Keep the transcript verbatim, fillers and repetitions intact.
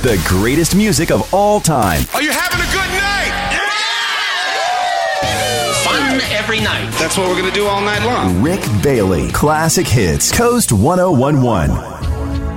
The greatest music of all time. Are you having a good night? Yeah! Fun every night. That's what we're going to do all night long. Rick Bailey. Classic Hits. Coast ten eleven.